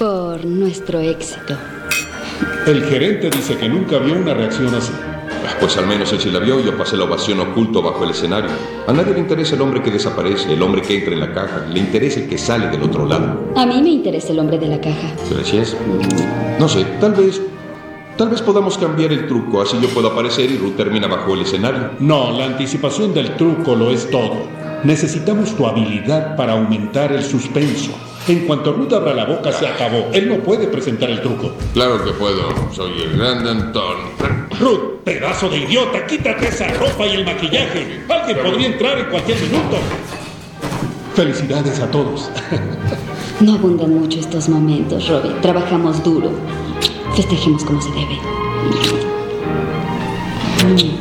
por nuestro éxito. El gerente dice que nunca vio una reacción así. Pues al menos él sí la vio y yo pasé la ovación oculto bajo el escenario. A nadie le interesa el hombre que desaparece, el hombre que entra en la caja. Le interesa el que sale del otro lado. A mí me interesa el hombre de la caja. Gracias. No sé, tal vez podamos cambiar el truco. Así yo puedo aparecer y Ruth termina bajo el escenario. No, la anticipación del truco lo es todo. Necesitamos tu habilidad para aumentar el suspenso. En cuanto Ruth abra la boca, se acabó. Él no puede presentar el truco. Claro que puedo. Soy el gran Antón. Ruth, pedazo de idiota, quítate esa ropa y el maquillaje. Alguien podría entrar en cualquier minuto. Felicidades a todos. No abundan mucho estos momentos, Robbie. Trabajamos duro. Festejemos como se debe.